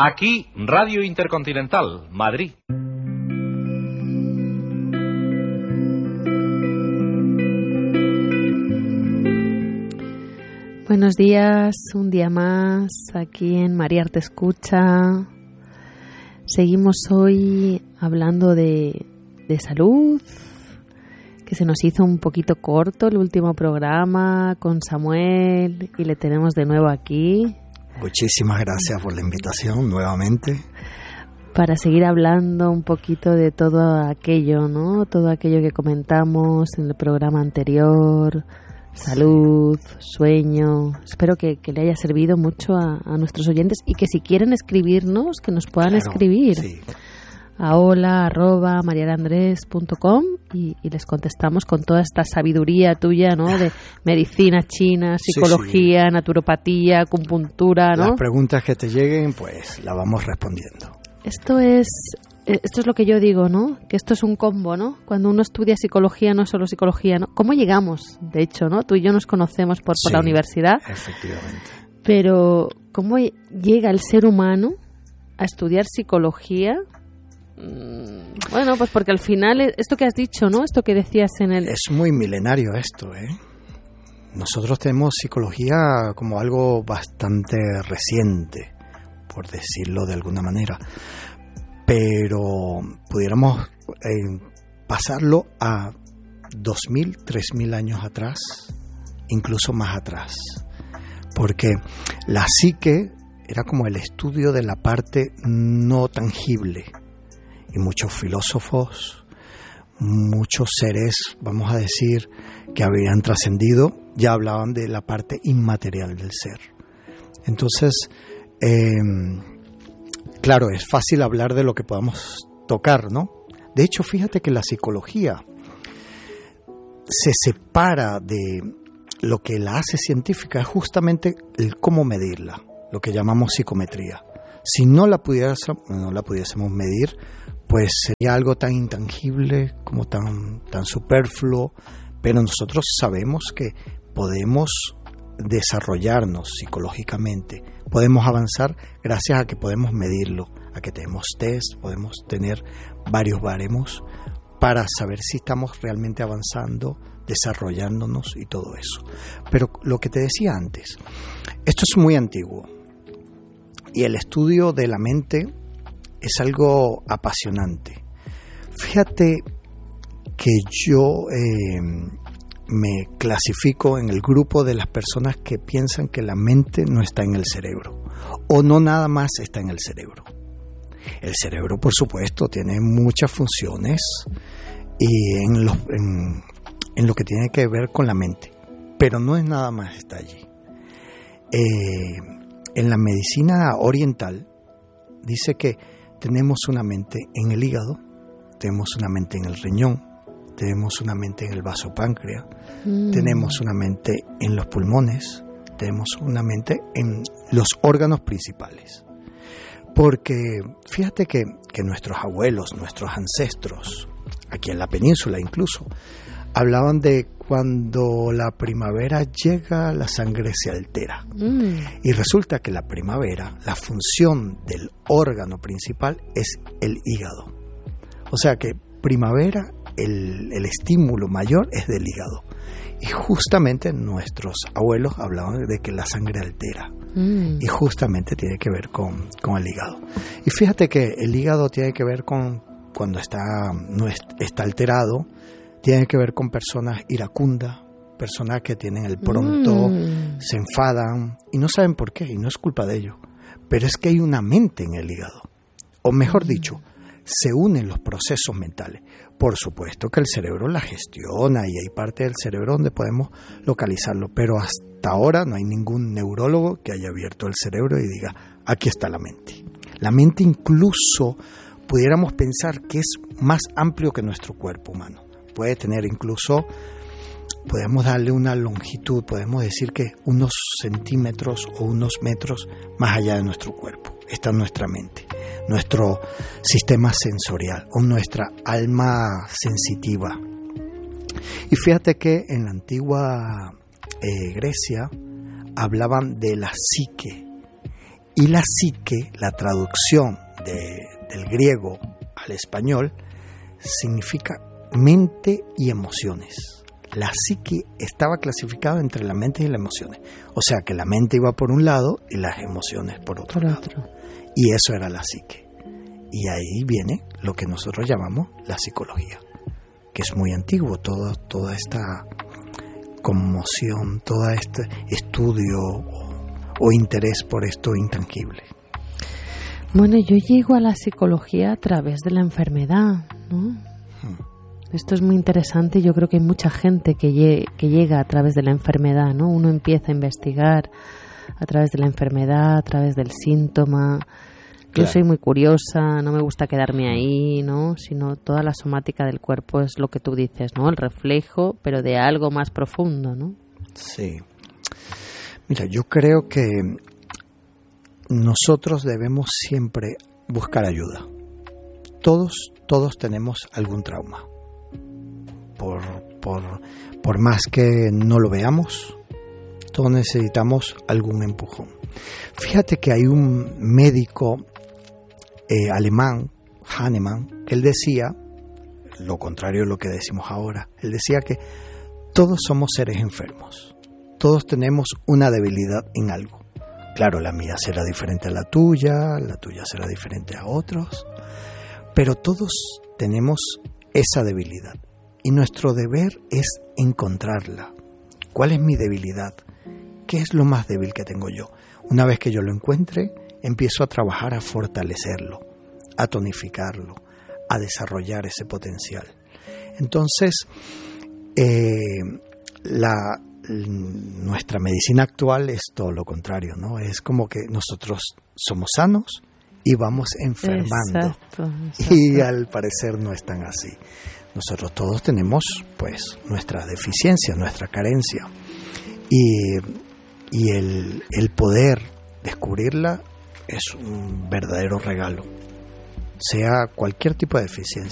Aquí, Radio Intercontinental, Madrid. Buenos días, un día más aquí en María Arte Escucha. Seguimos hoy hablando de salud, que se nos hizo un poquito corto el último programa con Samuel y le tenemos de nuevo aquí. Muchísimas gracias por la invitación nuevamente. Para seguir hablando un poquito de todo aquello, ¿no? Todo aquello que comentamos en el programa anterior. Salud, sueño. Espero que le haya servido mucho a nuestros oyentes y que si quieren escribirnos, que nos puedan escribir sí. a hola@marialandres.com y les contestamos con toda esta sabiduría tuya, ¿no? De medicina china, psicología, sí. Naturopatía, acupuntura, ¿no? Las preguntas que te lleguen, pues las vamos respondiendo. Esto es lo que yo digo, ¿no? Que esto es un combo, ¿no? Cuando uno estudia psicología, no solo psicología, ¿no? ¿Cómo llegamos? De hecho, ¿no? Tú y yo nos conocemos por la universidad. Efectivamente. Pero ¿cómo llega el ser humano a estudiar psicología? Bueno, pues porque al final, esto que has dicho, ¿no? Esto que decías en el... Es muy milenario esto, ¿eh? Nosotros tenemos psicología como algo bastante reciente, por decirlo de alguna manera. Pero pudiéramos pasarlo a 2.000, 3.000 años atrás, incluso más atrás. Porque la psique era como el estudio de la parte no tangible. Y muchos filósofos, muchos seres, vamos a decir, que habían trascendido, ya hablaban de la parte inmaterial del ser. Entonces, claro, es fácil hablar de lo que podamos tocar, ¿no? De hecho, fíjate que la psicología se separa de lo que la hace científica, es justamente el cómo medirla, lo que llamamos psicometría. Si no la pudiésemos medir, pues sería algo tan intangible como tan superfluo, pero nosotros sabemos que podemos desarrollarnos psicológicamente, podemos avanzar gracias a que podemos medirlo, a que tenemos test, podemos tener varios baremos para saber si estamos realmente avanzando, desarrollándonos y todo eso. Pero lo que te decía antes, esto es muy antiguo y el estudio de la mente es algo apasionante. Fíjate que yo me clasifico en el grupo de las personas que piensan que la mente no está en el cerebro, o no nada más está en el cerebro. El cerebro, por supuesto, tiene muchas funciones y en lo que tiene que ver con la mente, pero no es nada más está allí. En la medicina oriental dice que tenemos una mente en el hígado, tenemos una mente en el riñón, tenemos una mente en el vaso páncreas, tenemos una mente en los pulmones, tenemos una mente en los órganos principales. Porque fíjate que nuestros abuelos, nuestros ancestros, aquí en la península incluso, hablaban de cuando la primavera llega, la sangre se altera. Y resulta que la primavera, la función del órgano principal es el hígado. O sea que primavera, el estímulo mayor es del hígado. Y justamente nuestros abuelos hablaban de que la sangre altera. Y justamente tiene que ver con el hígado. Y fíjate que el hígado tiene que ver con cuando está alterado, tiene que ver con personas iracundas, personas que tienen el pronto, se enfadan y no saben por qué, y no es culpa de ellos. Pero es que hay una mente en el hígado. O mejor dicho, se unen los procesos mentales. Por supuesto que el cerebro la gestiona y hay parte del cerebro donde podemos localizarlo, pero hasta ahora no hay ningún neurólogo que haya abierto el cerebro y diga, aquí está la mente. La mente incluso pudiéramos pensar que es más amplio que nuestro cuerpo humano. Puede tener incluso, podemos darle una longitud, podemos decir que unos centímetros o unos metros más allá de nuestro cuerpo. Está nuestra mente, nuestro sistema sensorial o nuestra alma sensitiva. Y fíjate que en la antigua Grecia hablaban de la psique Y la psique, la traducción del griego al español, significa mente y emociones. La psique estaba clasificada entre la mente y las emociones. O sea que la mente iba por un lado y las emociones por otro lado. Y eso era la psique. Y ahí viene lo que nosotros llamamos la psicología, que es muy antiguo, toda esta conmoción, todo este estudio o interés por esto intangible. Bueno, yo llego a la psicología a través de la enfermedad, ¿no? Esto es muy interesante. Yo creo que hay mucha gente que llega a través de la enfermedad, ¿no? Uno empieza a investigar a través de la enfermedad, a través del síntoma. Yo soy muy curiosa, no me gusta quedarme ahí, ¿no? Sino toda la somática del cuerpo es lo que tú dices, ¿no? El reflejo, pero de algo más profundo, ¿no? Sí. Mira, yo creo que nosotros debemos siempre buscar ayuda. Todos tenemos algún trauma. Por más que no lo veamos, todos necesitamos algún empujón. Fíjate que hay un médico alemán, Hahnemann, que él decía, lo contrario de lo que decimos ahora, él decía que todos somos seres enfermos, todos tenemos una debilidad en algo. Claro, la mía será diferente a la tuya será diferente a otros, pero todos tenemos esa debilidad y nuestro deber es encontrarla. ¿Cuál es mi debilidad? ¿Qué es lo más débil que tengo yo? Una vez que yo lo encuentre, empiezo a trabajar a fortalecerlo, a tonificarlo, a desarrollar ese potencial. Entonces, nuestra medicina actual es todo lo contrario, ¿no? Es como que nosotros somos sanos y vamos enfermando. Exacto. Y al parecer no es tan así. Nosotros todos tenemos, pues, nuestra deficiencia, nuestra carencia. Y el poder descubrirla es un verdadero regalo, sea cualquier tipo de deficiencia.